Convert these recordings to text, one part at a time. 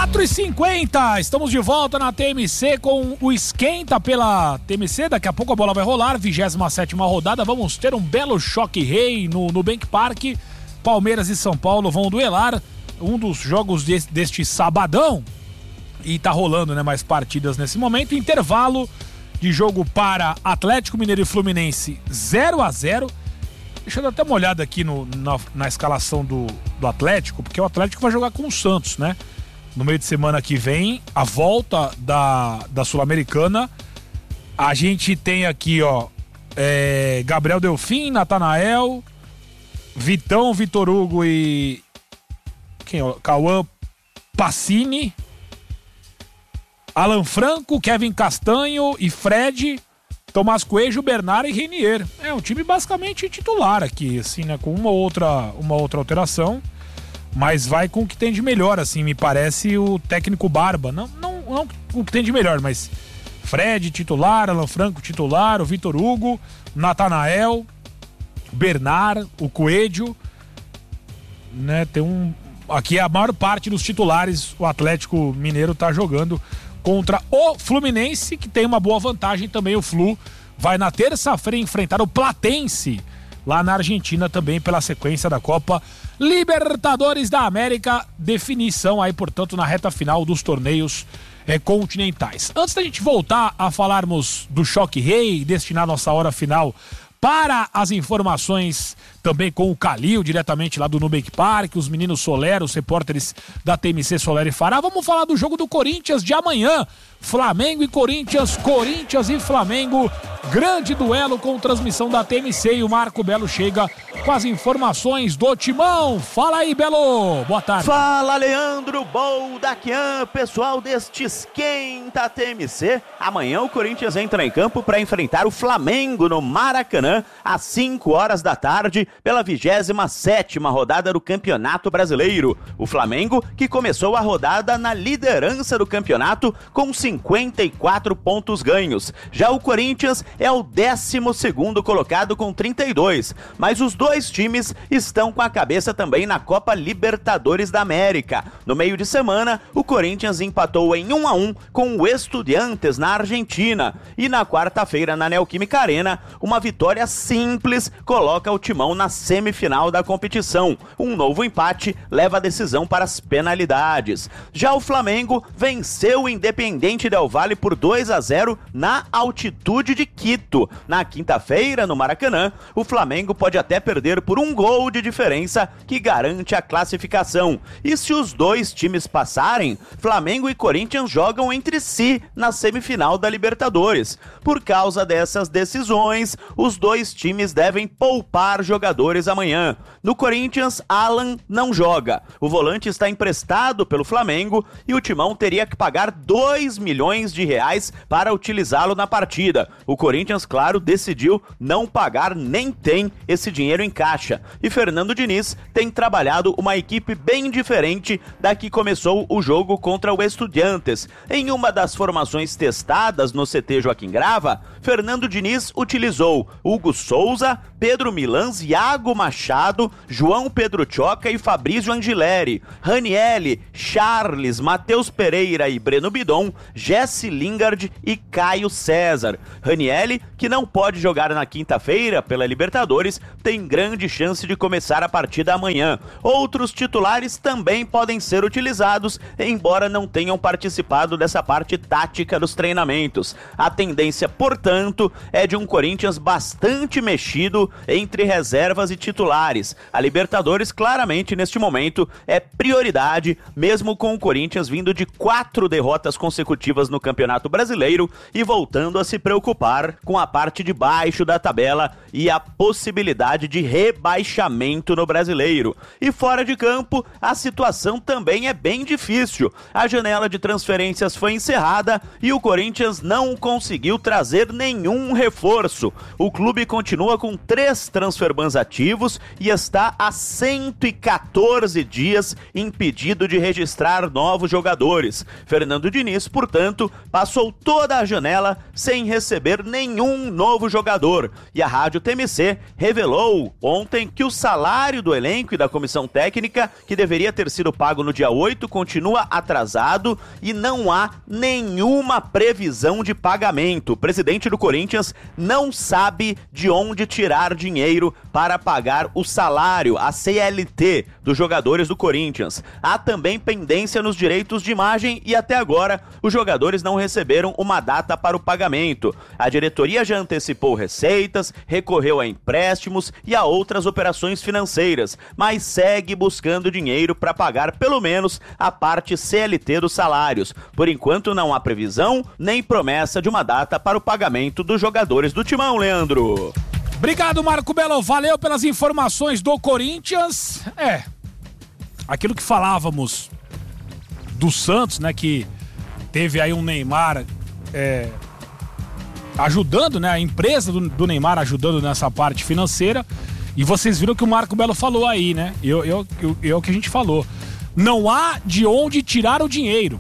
4h50, estamos de volta na TMC com o Esquenta pela TMC. Daqui a pouco a bola vai rolar, 27ª rodada. Vamos ter um belo choque rei no Nubank Park. Palmeiras e São Paulo vão duelar. Um dos jogos deste sabadão. E tá rolando, né, mais partidas nesse momento. Intervalo de jogo para Atlético Mineiro e Fluminense 0-0. Deixa eu dar até uma olhada aqui na escalação do Atlético, porque o Atlético vai jogar com o Santos, né? No meio de semana que vem, a volta da Sul-Americana. A gente tem aqui, ó, Gabriel Delfim, Natanael, Vitão, Vitor Hugo e Cauã Pacini, Alan Franco, Kevin Castanho e Fred, Tomás Coelho, Bernard e Renier. É um time basicamente titular aqui, assim, né? Com uma outra alteração. Mas vai com o que tem de melhor, assim, me parece o técnico Barba. Não o que tem de melhor, mas Fred titular, Alan Franco titular, o Vitor Hugo, Natanael, Bernard, o Coelho, né? Tem aqui a maior parte dos titulares, o Atlético Mineiro tá jogando contra o Fluminense, que tem uma boa vantagem também. O Flu vai na terça-feira enfrentar o Platense, lá na Argentina também, pela sequência da Copa Libertadores da América. Definição aí, portanto, na reta final dos torneios continentais. Antes da gente voltar a falarmos do Choque Rei e destinar nossa hora final para as informações também com o Calil, diretamente lá do Nubank Park, os meninos Soler, os repórteres da TMC Soler e Fará, vamos falar do jogo do Corinthians de amanhã. Flamengo e Corinthians, Corinthians e Flamengo, grande duelo com transmissão da TMC, e o Marco Belo chega com as informações do Timão. Fala aí, Belo, boa tarde. Fala, Leandro Boldaquian, pessoal deste Esquenta TMC. Amanhã o Corinthians entra em campo para enfrentar o Flamengo no Maracanã, às 5 horas da tarde, pela 27ª rodada do Campeonato Brasileiro. O Flamengo, que começou a rodada na liderança do campeonato com 54 pontos ganhos. Já o Corinthians é o 12º colocado com 32, mas os dois times estão com a cabeça também na Copa Libertadores da América. No meio de semana, o Corinthians empatou em 1-1 com o Estudiantes na Argentina, e na quarta-feira na Neoquímica Arena, uma vitória simples coloca o Timão na semifinal da competição. Um novo empate leva a decisão para as penalidades. Já o Flamengo venceu o Independiente Del Valle por 2-0 na altitude de Quito. Na quinta-feira, no Maracanã, o Flamengo pode até perder por 1 gol de diferença, que garante a classificação. E se os dois times passarem, Flamengo e Corinthians jogam entre si na semifinal da Libertadores. Por causa dessas decisões, os dois times devem poupar jogadores amanhã. No Corinthians, Alan não joga. O volante está emprestado pelo Flamengo e o Timão teria que pagar 2 milhões de reais para utilizá-lo na partida. O Corinthians, claro, decidiu não pagar, nem tem esse dinheiro em caixa. E Fernando Diniz tem trabalhado uma equipe bem diferente da que começou o jogo contra o Estudiantes. Em uma das formações testadas no CT Joaquim Grava, Fernando Diniz utilizou Hugo Souza, Pedro Milans, Iago Machado, João Pedro Choca e Fabrício Angileri, Ranielli, Charles, Matheus Pereira e Breno Bidon, Jesse Lingard e Caio César. Ranielli, que não pode jogar na quinta-feira pela Libertadores, tem grande chance de começar a partida amanhã. Outros titulares também podem ser utilizados, embora não tenham participado dessa parte tática dos treinamentos. A tendência, portanto, é de um Corinthians bastante mexido entre reservas e titulares. A Libertadores, claramente, neste momento, é prioridade, mesmo com o Corinthians vindo de 4 derrotas consecutivas no Campeonato Brasileiro e voltando a se preocupar com a parte de baixo da tabela e a possibilidade de rebaixamento no Brasileiro. E fora de campo, a situação também é bem difícil. A janela de transferências foi encerrada e o Corinthians não conseguiu trazer nenhum reforço. O clube clube continua com 3 transferbans ativos e está há 114 dias impedido de registrar novos jogadores. Fernando Diniz, portanto, passou toda a janela sem receber nenhum novo jogador. E a Rádio TMC revelou ontem que o salário do elenco e da comissão técnica, que deveria ter sido pago no dia 8, continua atrasado e não há nenhuma previsão de pagamento. O presidente do Corinthians não sabe de onde tirar dinheiro para pagar o salário, a CLT, dos jogadores do Corinthians. Há também pendência nos direitos de imagem e até agora os jogadores não receberam uma data para o pagamento. A diretoria já antecipou receitas, recorreu a empréstimos e a outras operações financeiras, mas segue buscando dinheiro para pagar pelo menos a parte CLT dos salários. Por enquanto não há previsão nem promessa de uma data para o pagamento dos jogadores do Timão, Leandro. Obrigado, Marco Belo. Valeu pelas informações do Corinthians. Aquilo que falávamos do Santos, né, que teve aí um Neymar ajudando, né, a empresa do Neymar ajudando nessa parte financeira. E vocês viram que o Marco Belo falou aí, né? É o que a gente falou. Não há de onde tirar o dinheiro.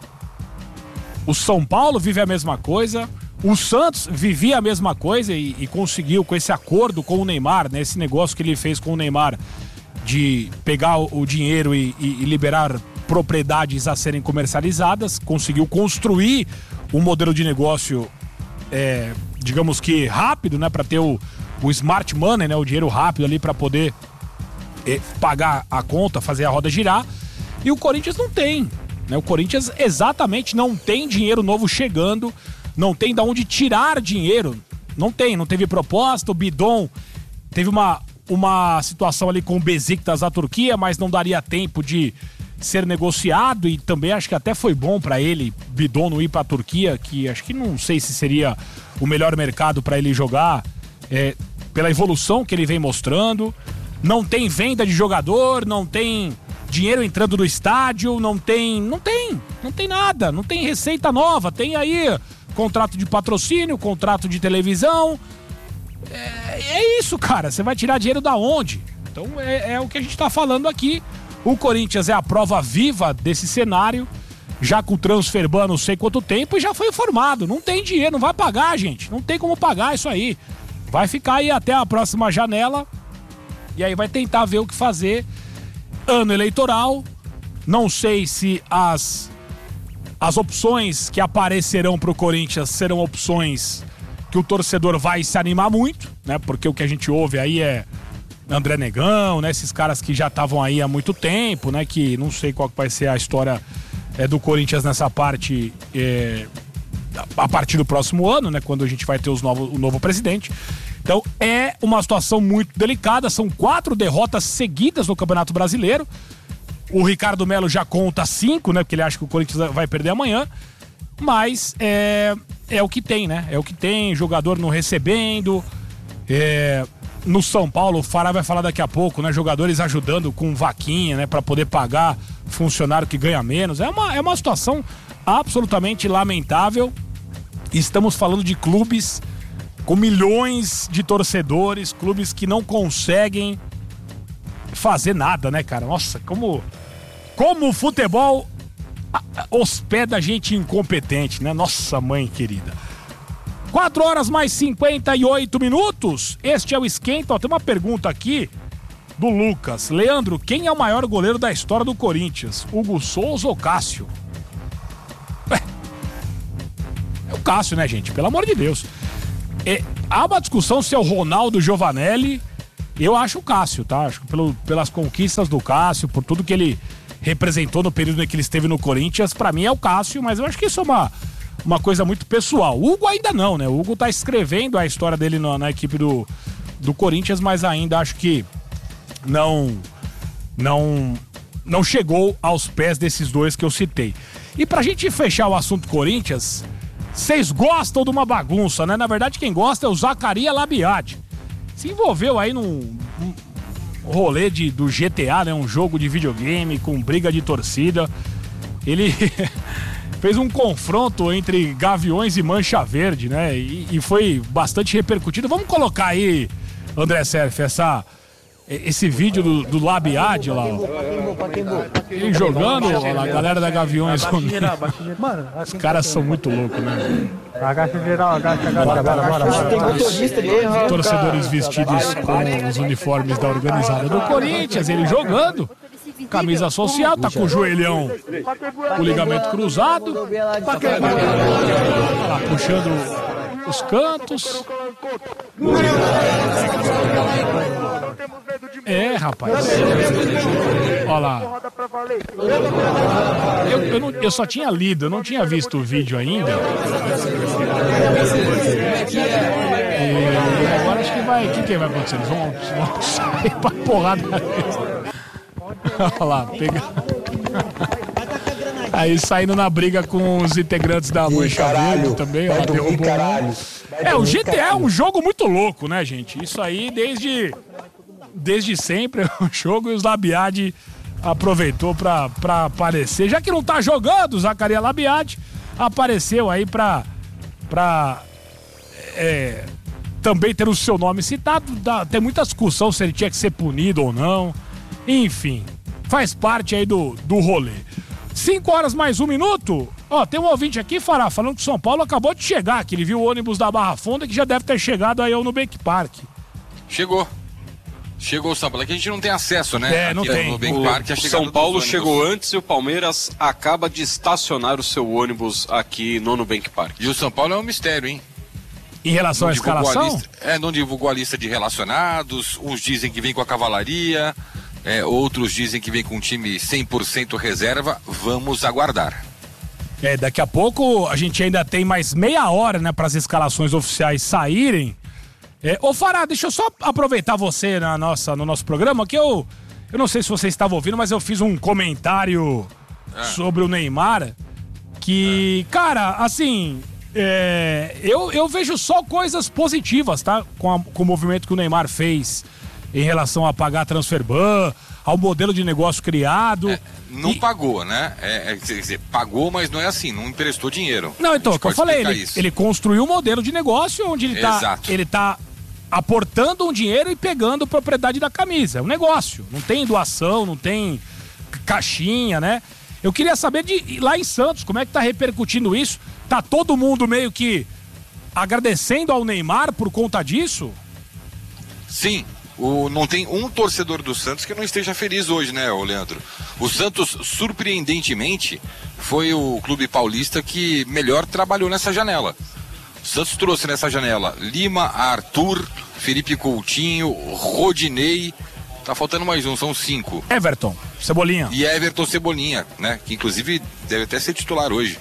O São Paulo vive a mesma coisa. O Santos vivia a mesma coisa e conseguiu com esse acordo com o Neymar, né? Esse negócio que ele fez com o Neymar de pegar o dinheiro e liberar propriedades a serem comercializadas. Conseguiu construir um modelo de negócio, digamos que rápido, né? Para ter o smart money, né? O dinheiro rápido ali para poder pagar a conta, fazer a roda girar. E o Corinthians não tem, né? O Corinthians exatamente não tem dinheiro novo chegando, não tem de onde tirar dinheiro, não teve proposta. O Bidon teve uma situação ali com o Besiktas da Turquia, mas não daria tempo de ser negociado e também acho que até foi bom para ele, Bidon, não ir para a Turquia, que acho que não sei se seria o melhor mercado para ele jogar, pela evolução que ele vem mostrando. Não tem venda de jogador, não tem dinheiro entrando no estádio, não tem nada, não tem receita nova. Tem aí contrato de patrocínio, contrato de televisão. É isso, cara. Você vai tirar dinheiro da onde? Então é o que a gente tá falando aqui. O Corinthians é a prova viva desse cenário, já com o transferban não sei quanto tempo, e já foi informado. Não tem dinheiro, não vai pagar, gente. Não tem como pagar isso aí. Vai ficar aí até a próxima janela e aí vai tentar ver o que fazer. Ano eleitoral, não sei se as opções que aparecerão pro Corinthians serão opções que o torcedor vai se animar muito, né? Porque o que a gente ouve aí é André Negão, né? Esses caras que já estavam aí há muito tempo, né? Que não sei qual que vai ser a história do Corinthians nessa parte a partir do próximo ano, né? Quando a gente vai ter o novo presidente. Então é uma situação muito delicada, são 4 derrotas seguidas no Campeonato Brasileiro. O Ricardo Melo já conta 5, né? Porque ele acha que o Corinthians vai perder amanhã. Mas é o que tem, né? É o que tem, jogador não recebendo. No São Paulo, o Fará vai falar daqui a pouco, né? Jogadores ajudando com vaquinha, né? Pra poder pagar funcionário que ganha menos. É uma situação absolutamente lamentável. Estamos falando de clubes com milhões de torcedores, clubes que não conseguem fazer nada, né, cara? Nossa, como o futebol hospeda gente incompetente, né? Nossa mãe querida. 4 horas mais 58 minutos. Este é o Esquenta. Ó, tem uma pergunta aqui do Lucas. Leandro, quem é o maior goleiro da história do Corinthians? Hugo Souza ou Cássio? É o Cássio, né, gente? Pelo amor de Deus. Há uma discussão se é o Ronaldo Giovanelli. Eu acho o Cássio, tá? Acho que pelas conquistas do Cássio, por tudo que ele representou no período em que ele esteve no Corinthians, pra mim é o Cássio, mas eu acho que isso é uma coisa muito pessoal. O Hugo ainda não, né? O Hugo tá escrevendo a história dele na equipe do Corinthians, mas ainda acho que não chegou aos pés desses dois que eu citei. E pra gente fechar o assunto Corinthians, vocês gostam de uma bagunça, né? Na verdade, quem gosta é o Zacarias Labiade. Se envolveu aí num rolê do GTA, né? Um jogo de videogame com briga de torcida. Ele fez um confronto entre Gaviões e Mancha Verde, né? E foi bastante repercutido. Vamos colocar aí, André Serf, esse vídeo do Labiad lá, ó. Ele jogando, ó, a galera da Gaviões. Mano, os caras são muito loucos, né? Agacha geral, agacha. Bora. Tem motorista ali. Torcedores vestidos com os uniformes da organizada do Corinthians, ele jogando. Camisa social, tá com o joelhão, o ligamento cruzado. Olha lá, puxando os cantos. Rapaz. Olha lá. Eu só tinha lido, eu não tinha visto o vídeo ainda. E agora acho que vai. O que vai acontecer? Eles vão sair pra porrada. Olha lá, pega. Aí saindo na briga com os integrantes da Mancha Verde também, ó, derrubou um. O GTA é um jogo muito louco, né, gente? Isso aí desde sempre é um jogo, e os Labiad aproveitou pra aparecer. Já que não tá jogando, o Zacarias Labiad apareceu aí pra também ter o seu nome citado. Tem muita discussão se ele tinha que ser punido ou não. Enfim, faz parte aí do rolê. 5 horas mais 1 minuto. Ó, tem um ouvinte aqui, Fará, falando que o São Paulo acabou de chegar, que ele viu o ônibus da Barra Funda, que já deve ter chegado aí ao Nubank Park. Chegou o São Paulo, é que a gente não tem acesso, né? Não tem. Nubank Park, o São Paulo chegou antes e o Palmeiras acaba de estacionar o seu ônibus aqui no Nubank Park. E o São Paulo é um mistério, hein? Em relação à escalação? Não divulgou a lista de relacionados, uns dizem que vem com a cavalaria, outros dizem que vem com um time 100% reserva. Vamos aguardar. Daqui a pouco a gente ainda tem mais meia hora, né, para as escalações oficiais saírem. Ô Fará, deixa eu só aproveitar você no nosso programa, que eu não sei se você estava ouvindo, mas eu fiz um comentário sobre o Neymar, que, cara, assim, eu vejo só coisas positivas, tá? Com o movimento que o Neymar fez em relação a pagar a transferban, ao modelo de negócio criado. Não pagou, né? Quer dizer, pagou, mas não é assim, não emprestou dinheiro. Não, então, o que eu falei, ele construiu um modelo de negócio onde ele tá aportando um dinheiro e pegando propriedade da camisa. É um negócio, não tem doação, não tem caixinha, né? Eu queria saber lá em Santos, como é que tá repercutindo isso? Tá todo mundo meio que agradecendo ao Neymar por conta disso? Sim. Não tem um torcedor do Santos que não esteja feliz hoje, né, Leandro? O Santos, surpreendentemente, foi o clube paulista que melhor trabalhou nessa janela. O Santos trouxe nessa janela Lima, Arthur, Felipe Coutinho, Rodinei. Tá faltando mais um, são 5. Everton Cebolinha. E Everton Cebolinha, né? Que inclusive deve até ser titular hoje.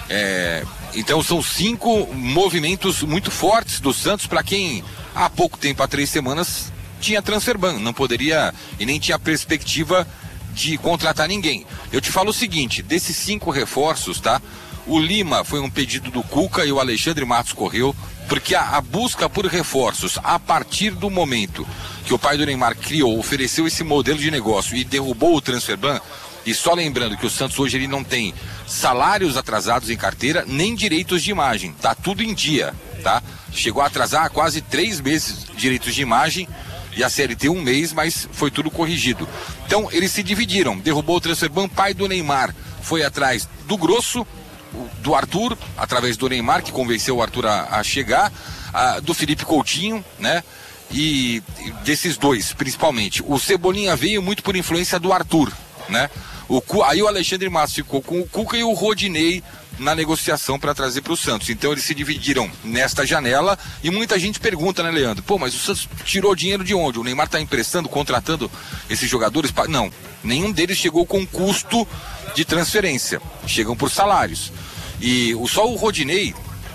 Então são 5 movimentos muito fortes do Santos para quem há pouco tempo, há 3 semanas, tinha transferban, não poderia e nem tinha perspectiva de contratar ninguém. Eu te falo o seguinte, desses 5 reforços, tá? O Lima foi um pedido do Cuca e o Alexandre Matos correu, porque a busca por reforços a partir do momento que o pai do Neymar ofereceu esse modelo de negócio e derrubou o transferban. E só lembrando que o Santos hoje ele não tem salários atrasados em carteira, nem direitos de imagem, tá tudo em dia, tá? Chegou a atrasar quase 3 meses direitos de imagem e a CLT 1 mês, mas foi tudo corrigido. Então eles se dividiram, derrubou o transferban, pai do Neymar foi atrás do grosso, do Arthur, através do Neymar, que convenceu o Arthur a chegar, do Felipe Coutinho, né? E desses dois, principalmente. O Cebolinha veio muito por influência do Arthur, né? Aí o Alexandre Matos ficou com o Cuca e o Rodinei na negociação para trazer para o Santos. Então eles se dividiram nesta janela e muita gente pergunta, né, Leandro? Pô, mas o Santos tirou dinheiro de onde? O Neymar está emprestando, contratando esses jogadores? Não, nenhum deles chegou com custo de transferência. Chegam por salários. E só o Rodinei,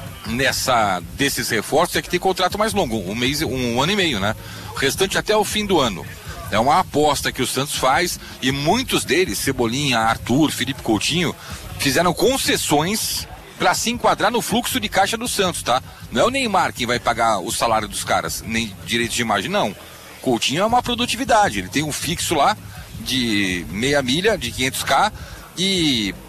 desses reforços, é que tem contrato mais longo, um ano e meio, né? O restante até o fim do ano. É uma aposta que o Santos faz e muitos deles, Cebolinha, Arthur, Felipe Coutinho, fizeram concessões para se enquadrar no fluxo de caixa do Santos, tá? Não é o Neymar quem vai pagar o salário dos caras, nem direitos de imagem, não. Coutinho é uma produtividade, ele tem um fixo lá de meia milha, de 500k, e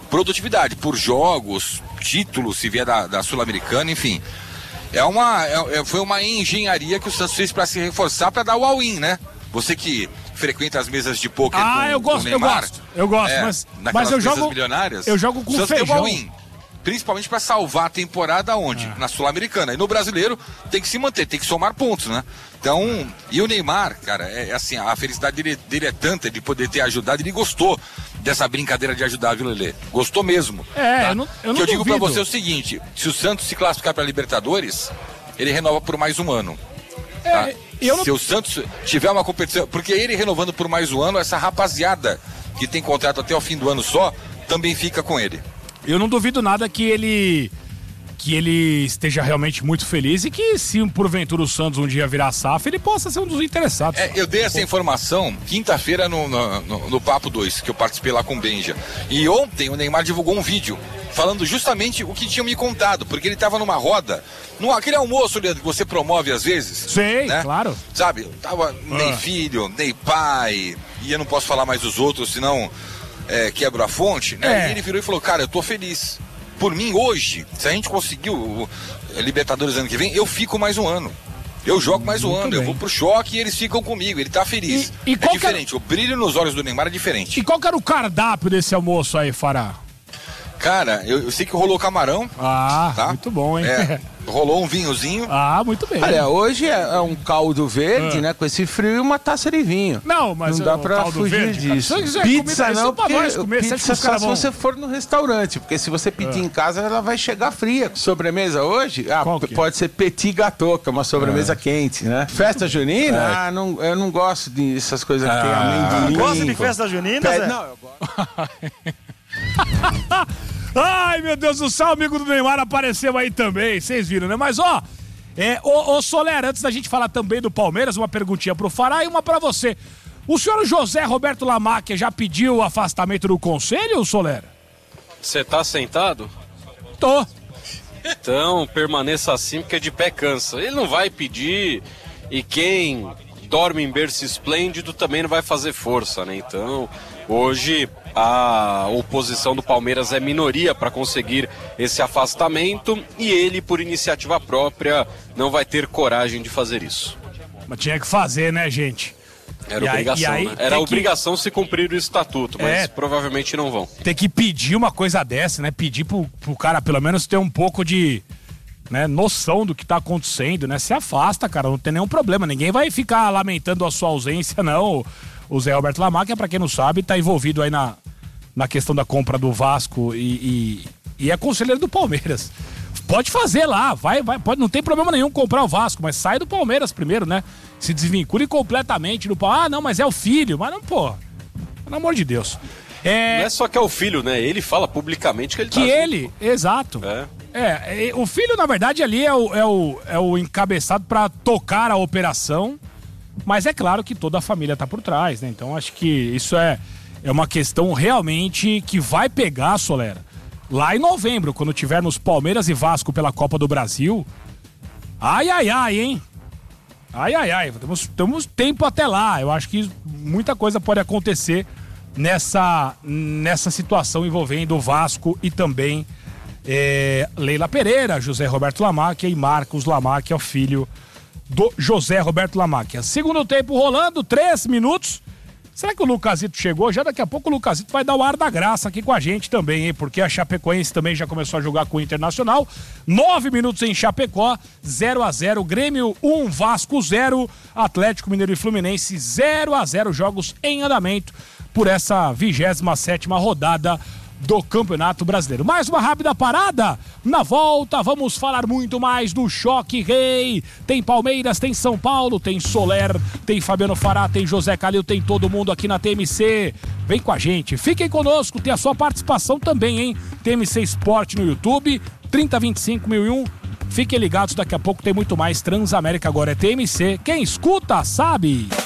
produtividade, por jogos, títulos, se vier da Sul-Americana, enfim. Foi uma engenharia que o Santos fez para se reforçar, para dar o all-in, né? Você que frequenta as mesas de pôquer com o Neymar, eu gosto, mas eu jogo milionárias, eu jogo com feijão. Principalmente para salvar a temporada onde? Na Sul-Americana. E no brasileiro tem que se manter, tem que somar pontos, né? Então, e o Neymar, cara, assim, a felicidade dele é tanta de poder ter ajudado, ele gostou dessa brincadeira de ajudar, viu, Lelê? Gostou mesmo. Tá? Eu digo pra você o seguinte, se o Santos se classificar pra Libertadores, ele renova por mais um ano. Tá? Se o Santos tiver uma competição, porque ele renovando por mais um ano, essa rapaziada que tem contrato até o fim do ano só, também fica com ele. Eu não duvido nada que ele esteja realmente muito feliz e que, se porventura o Santos um dia virar SAF, ele possa ser um dos interessados. Eu dei essa informação quinta-feira no Papo 2, que eu participei lá com o Benja. E ontem o Neymar divulgou um vídeo falando justamente o que tinham me contado, porque ele estava numa roda, aquele almoço, Leandro, que você promove às vezes. Sei, né? Claro. Sabe, tava nem filho, nem pai, e eu não posso falar mais dos outros, senão quebro a fonte, né? E ele virou e falou, cara, eu tô feliz. Por mim, hoje, se a gente conseguir o Libertadores ano que vem, eu fico mais um ano. Eu jogo mais um ano, eu vou pro choque e eles ficam comigo, ele tá feliz. E é diferente, o brilho nos olhos do Neymar é diferente. E qual que era o cardápio desse almoço aí, Fará? Cara, eu sei que rolou camarão. Tá? Muito bom, hein? Rolou um vinhozinho. Muito bem. Olha, hoje é um caldo verde, né? Com esse frio e uma taça de vinho. Não, mas não dá pra fugir disso. Pizza não, porque pizza só se você for no restaurante, porque se você pedir em casa, ela vai chegar fria. Sobremesa hoje? Pode ser petit gâteau, que é uma sobremesa quente, né? Festa junina? Eu não gosto dessas coisas que tem amendoim. Gosta de festa junina, Zé? Não, eu gosto. Ai, meu Deus do céu, o amigo do Neymar apareceu aí também, vocês viram, né? Mas, ô Soler, antes da gente falar também do Palmeiras, uma perguntinha pro Fará e uma pra você. O senhor José Roberto Lamáquia já pediu o afastamento do conselho, Soler? Você tá sentado? Tô. Então, permaneça assim, porque de pé cansa. Ele não vai pedir, e quem dorme em berço esplêndido também não vai fazer força, né? Então, hoje a oposição do Palmeiras é minoria para conseguir esse afastamento e ele, por iniciativa própria, não vai ter coragem de fazer isso. Mas tinha que fazer, né, gente? Era obrigação, né? Era obrigação se cumprir o estatuto, mas provavelmente não vão. Tem que pedir uma coisa dessa, né? Pedir pro cara pelo menos ter um pouco de noção do que tá acontecendo, né? Se afasta, cara, não tem nenhum problema. Ninguém vai ficar lamentando a sua ausência, não. O Zé Roberto Lamáquia, pra quem não sabe, tá envolvido aí na questão da compra do Vasco e é conselheiro do Palmeiras. Pode fazer lá, pode, não tem problema nenhum comprar o Vasco, mas sai do Palmeiras primeiro, né? Se desvincule completamente do Palmeiras. Não, mas é o filho. Mas não, pô, pelo amor de Deus. Não é só que é o filho, né? Ele fala publicamente que ele tá... Exato. O filho, na verdade, ali é o encabeçado pra tocar a operação, mas é claro que toda a família tá por trás, né? Então acho que isso é uma questão realmente que vai pegar, Solera. Lá em novembro, quando tivermos Palmeiras e Vasco pela Copa do Brasil. Ai, hein? Ai. Temos tempo até lá. Eu acho que muita coisa pode acontecer nessa situação envolvendo o Vasco e também Leila Pereira, José Roberto Lamáquia e Marcos Lamáquia, o filho do José Roberto Lamáquia. Segundo tempo rolando, 3 minutos. Será que o Lucasito chegou? Já daqui a pouco o Lucasito vai dar o ar da graça aqui com a gente também, hein? Porque a Chapecoense também já começou a jogar com o Internacional. 9 minutos em Chapecó, 0-0, Grêmio 1, Vasco 0, Atlético Mineiro e Fluminense 0-0, jogos em andamento por essa 27ª rodada do Campeonato Brasileiro. Mais uma rápida parada. Na volta vamos falar muito mais do Choque Rei. Tem Palmeiras, tem São Paulo, tem Soler, tem Fabiano Fará, tem José Calil, tem todo mundo aqui na TMC. Vem com a gente, fiquem conosco, tem a sua participação também, hein? TMC Esporte no YouTube, 3025.001. Fiquem ligados, daqui a pouco tem muito mais. Transamérica agora é TMC. Quem escuta sabe.